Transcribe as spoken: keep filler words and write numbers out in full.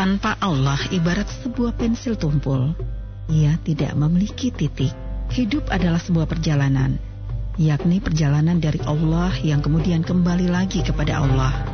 tanpa Allah ibarat sebuah pensil tumpul. Ia tidak memiliki titik. Hidup adalah sebuah perjalanan, yakni perjalanan dari Allah yang kemudian kembali lagi kepada Allah.